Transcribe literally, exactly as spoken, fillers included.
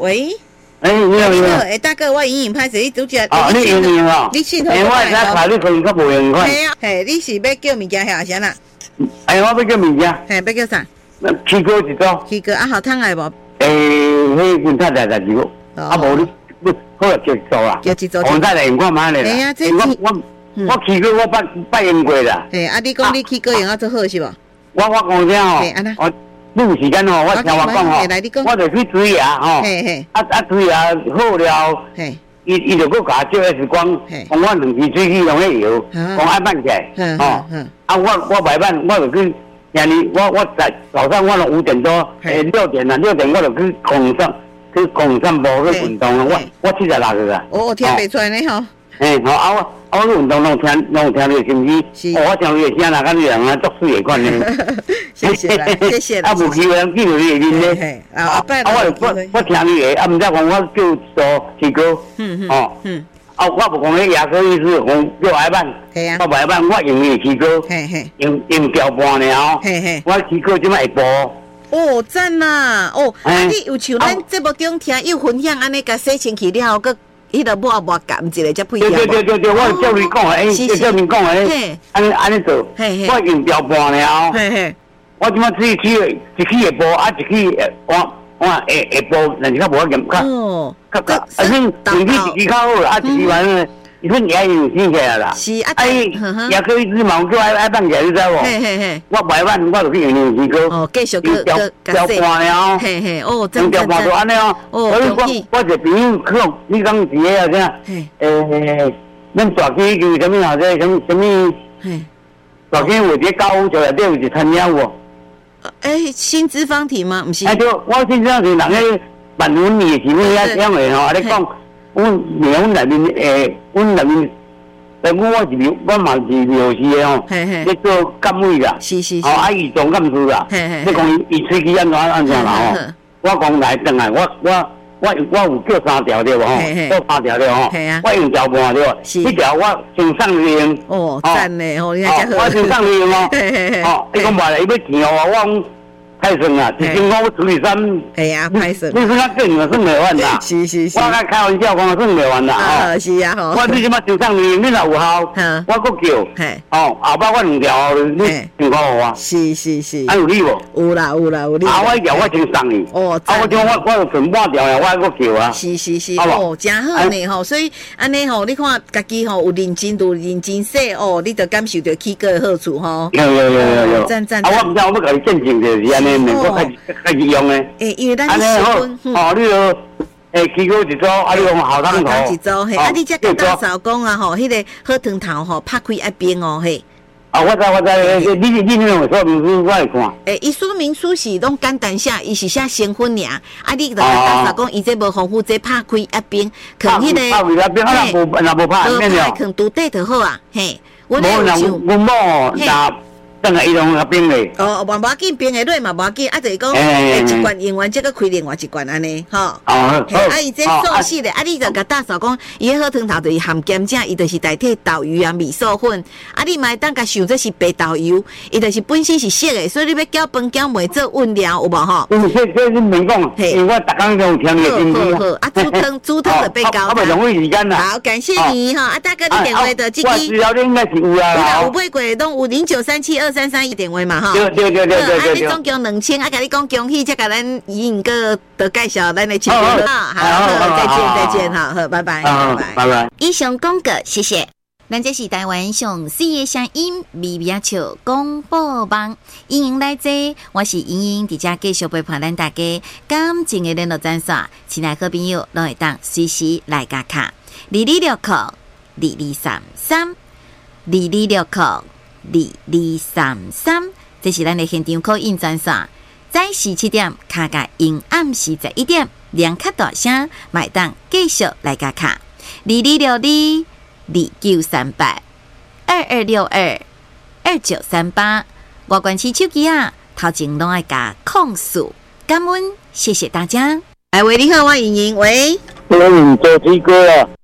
喂。 哎，你好，你好， 哎，大哥，我莹莹拍摄，你拄只， 哦，你莹莹哦， 你信头哎，我在卡你可能较无用款。 系啊，嘿，你是要叫物件遐啥啦？ 哎，我要叫物件。 嘿，要叫啥？ 起锅一组。 起锅啊，好汤来无？ 诶，迄份太太十二个，啊无你不好叫一组啦。 叫一组。 我太太用看买咧啦。 哎呀，这我我我起锅我捌捌用过啦。 嘿，啊，你讲你起锅用啊做好是无？ 我我讲啥吼？我你有时间吼，我听我讲吼，我就去煮牙吼，啊啊煮牙好了，伊伊就佮我照 X 光，讲我两支喙齿用迄药，讲爱办起来，吼，啊我我袂办，我就去，今日我我在早上我就五点多，诶六点啦，六点我就去公上去公散步去运动了，我我七十六个啦。 哦，听袂出来呢吼。 嘿，好啊，我我去运动拢听拢听你心机，我听你的声啦，甲你人啊作水的款呢。 谢谢啦，谢谢啦。 啊，无机会人记住你的面呢。 啊，拜啊，我我我听你的，啊，毋知讲我叫做起高，嗯嗯，哦，嗯，啊，我无讲迄牙科医师讲叫挨办，系啊，我挨办，我用伊起高，嘿嘿，用用调半了，嘿嘿，我起高即摆会播。 哦，赞啦，哦，啊，你有像咱节目中听有分享安尼，甲洗清气了后，佮。迄个抹抹干一个才配合。 对对对对，我叫你讲诶，叫你讲诶，安尼安尼做，我用调半了。嘿嘿，我即摆只去一起会播，啊一起我我下下播，但是较无法严较。哦，较较，啊你两支一支较好，啊一支完了，伊说牙用生起来啦。是啊，哎，牙科一支嘛，叫爱爱办起来，你知无？嘿嘿嘿，我袂办，我就去用用支膏。哦，继续去调调半了。嘿嘿，哦，真真真。调半就安尼哦。哦，恭喜。我一个朋友去，你讲是个啊啥？诶，咱大溪叫什么啊？这什么什么？嘿，大溪有一高屋桥内底有一餐厅无？ 诶，新脂肪体吗？不是。 哎，对，我新脂肪体人迄办婚礼是咩遐样的吼？啊，你讲，阮阮内面诶，阮内面。但我我是我嘛是疗师的吼，咧做干位啦，是是是，哦，啊伊总干事啦，你讲伊伊喙齿安怎安怎啦吼？我讲来转来，我我我我有叫三条对无吼？叫三条对吼？我用条半对无？一条我先送你用。哦， 赞嘞吼，你看我先送你用哦。哦，伊讲买来伊要钱哦，我讲太算啦，一千块我处理三。 系啊，太算。 你说较紧啊，算袂完啦。是是是。我甲开玩笑讲，算袂完啦。 啊，是啊吼。 我你即马就送你，你若有效，我搁叫。嘿。哦，后摆我两条，你先讲互我。是是是。啊有你无？有啦有啦有你。啊，我一条我先送你。哦。啊，我讲我我就剩半条呀，我搁叫啊。是是是。哦，真好呢吼，所以安尼吼，你看家己吼有认真有认真说哦，你就感受到起歌的好处吼。有有有有有。赞赞。啊，我毋知我要甲你见证就是安尼。我开开始用诶，诶，因为咱是结婚，哦，你就诶起锅一组，啊，你用好汤头一组，嘿，啊，你才甲大嫂讲啊，吼，迄个好汤头吼，拍开一边哦，嘿。 啊，我知我知，你你你用说明书我会看。 诶，伊说明书是拢简单写，伊是写成分尔，啊，你就甲大嫂讲，伊这无丰富，这拍开一边，可迄个， 拍开一边，啊，无那无拍， 无拍，可独底就好啊，嘿。 无人阮某那。等下伊用那冰嘞。 哦，无无要紧，冰的落嘛无要紧，啊，就是讲，诶，一罐用完，再个开另外一罐安尼，吼。哦。啊，伊这素食的，啊，你就甲大嫂讲，伊迄好汤头就是含咸酱，伊就是代替豆油啊、米线粉。啊，你嘛当甲想这是白豆油，伊就是本身是色的，所以你要搅饭搅糜做温料有无吼？ 嗯，这这你免讲，因为我逐工都有听你的经济。 好好好，啊，煮汤煮汤就变高。 啊，袂浪费时间啦。 好，感谢你哈，啊，大哥，你电话的这支。 我资料你应该是有啦。 有买过拢有零九三七二三三一电话嘛哈。 对对对对对对。啊， 你总共两千，啊，甲你讲恭喜，再甲咱莹莹哥得介绍咱的节目啦。好，再见再见哈，好，拜拜拜拜拜拜。 以上广告，谢谢。咱这是台湾上水的声音，微微笑广播网，莹莹来这，我是莹莹，伫遮继续陪伴咱大家感情的联络专线，亲爱好朋友，拢会当随时来加卡，二二六扣二二三三，二二六扣二二三三，这是咱的现场call in专线，早时七点卡甲因暗时十一点，两卡大声，买当继续来加卡，二二六二。二九三八二二六二二九三八，外关市手机啊，头前拢爱加控诉，感恩，谢谢大家。哎喂，你好，我莹莹，喂， 我是做鸡哥啊。